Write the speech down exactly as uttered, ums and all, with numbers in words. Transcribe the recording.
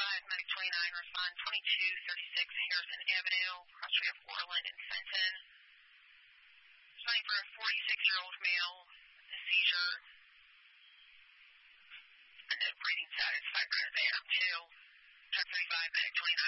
thirty-five, medic twenty-nine, respond twenty-two thirty-six Harrison Avenue, cross street of Orland and Fenton. Responding for a forty-six-year-old male, a seizure. And the breathing status, five minutes A M two. Truck thirty-five, medic twenty-nine.